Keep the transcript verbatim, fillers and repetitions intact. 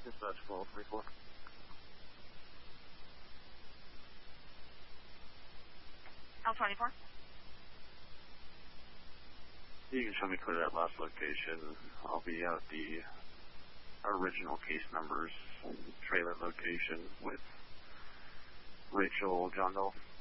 Dispatch twelve three four. L twenty-four. You can show me clear that last location. I'll be at the original case numbers trailer location with Rachel John Doe.